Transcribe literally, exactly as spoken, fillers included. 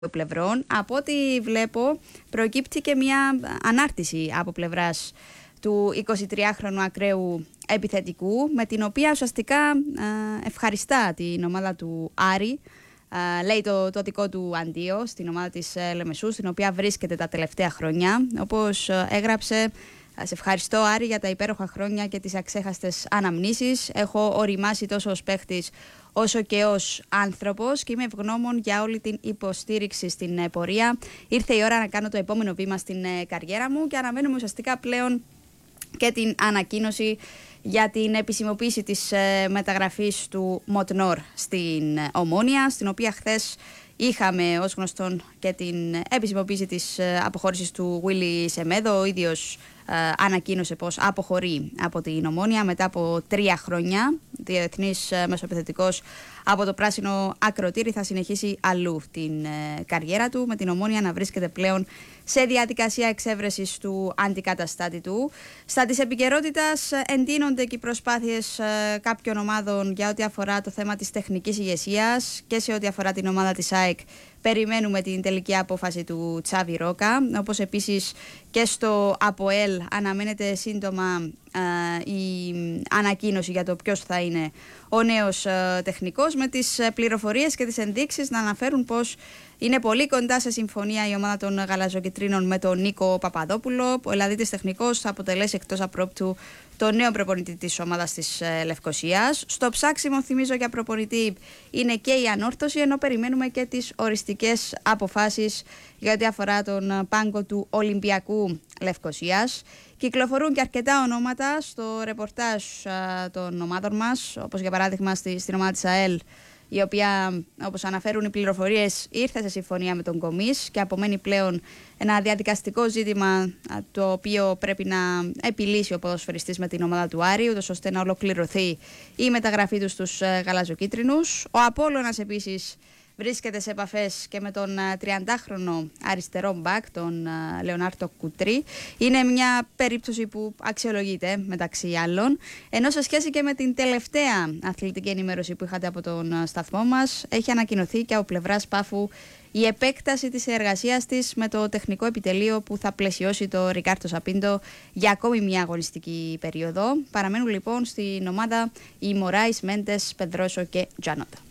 πλευρών. Από ό,τι βλέπω, προκύπτει και μια ανάρτηση από πλευράς του εικοσιτριάχρονου ακραίου επιθετικού, με την οποία ουσιαστικά ευχαριστά την ομάδα του Άρη. Λέει το, το δικό του αντίο στην ομάδα της Λεμεσού, στην οποία βρίσκεται τα τελευταία χρόνια. Όπως έγραψε: «Σε ευχαριστώ, Άρη, για τα υπέροχα χρόνια και τις αξέχαστες αναμνήσεις. Έχω οριμάσει τόσο ως παίχτης όσο και ως άνθρωπος και είμαι ευγνώμων για όλη την υποστήριξη στην πορεία. Ήρθε η ώρα να κάνω το επόμενο βήμα στην καριέρα μου και αναμένουμε ουσιαστικά πλέον και την ανακοίνωση για την επισημοποίηση της μεταγραφής του Μοτνόρ στην Ομόνοια, στην οποία χθες είχαμε ως γνωστόν και την επισημοποίηση της αποχώρησης του Willy Semedo. Ο ίδιος ε, ανακοίνωσε πως αποχωρεί από την Ομόνοια μετά από τρία χρόνια. Διεθνής ε, μεσοεπιθετικός από το πράσινο ακροτήρι, θα συνεχίσει αλλού την ε, καριέρα του, με την Ομόνοια να βρίσκεται πλέον σε διαδικασία εξέβρεσης του αντικαταστάτη του. Στα της επικαιρότητας εντείνονται και οι προσπάθειες ε, κάποιων ομάδων για ό,τι αφορά το θέμα της τεχνικής ηγεσίας, και σε ό,τι αφορά την ομάδα της ΑΕΚ περιμένουμε την τελική απόφαση του Τσάβι Ρόκα, όπως επίσης και στο ΑΠΟΕΛ αναμένεται σύντομα ε, η ανακοίνωση για το ποιος θα είναι ο νέος ε, τεχνικός, με τις πληροφορίες και τις ενδείξεις να αναφέρουν πως είναι πολύ κοντά σε συμφωνία η ομάδα των γαλαζοκιτρίνων με τον Νίκο Παπαδόπουλο. Ο Ελλαδίτης τεχνικός θα αποτελέσει εκτός απρόπτου το νέο προπονητή της ομάδας της ε, Λευκοσίας. Στο ψάξιμο, θυμίζω, για προπονητή είναι και η ανόρθωση, ενώ περιμένουμε και τις οριστικές αποφάσεις για ό,τι αφορά τον πάγκο του Ολυμπιακού Λευκοσίας. Κυκλοφορούν και αρκετά ονόματα στο ρεπορτάζ α, των ομάδων μας, όπως για παράδειγμα στη, στην ομάδα της ΑΕΛ, η οποία, όπως αναφέρουν οι πληροφορίες, ήρθε σε συμφωνία με τον Κομίς και απομένει πλέον ένα διαδικαστικό ζήτημα το οποίο πρέπει να επιλύσει ο ποδοσφαιριστής με την ομάδα του Άρη, ούτως ώστε να ολοκληρωθεί η μεταγραφή του στους γαλαζοκίτρινους. Ο Απόλλωνας επίσης βρίσκεται σε επαφές και με τον τριαντάχρονο αριστερό μπακ, τον Λεωνάρτο Κουτρί. Είναι μια περίπτωση που αξιολογείται μεταξύ άλλων. Ενώ σε σχέση και με την τελευταία αθλητική ενημέρωση που είχατε από τον σταθμό μας, έχει ανακοινωθεί και από πλευράς Πάφου η επέκταση της εργασίας της με το τεχνικό επιτελείο που θα πλαισιώσει το Ρικάρτο Σαπίντο για ακόμη μια αγωνιστική περίοδο. Παραμένουν λοιπόν στην ομάδα οι Μωράης, Μέντες, Πεδρόσο και Τζανότα.